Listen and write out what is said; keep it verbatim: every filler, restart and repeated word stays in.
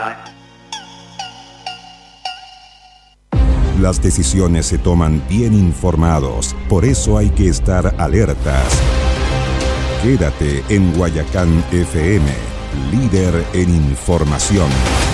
Las decisiones se toman bien informados, por eso hay que estar alertas. Quédate en Guayacán F M, líder en información.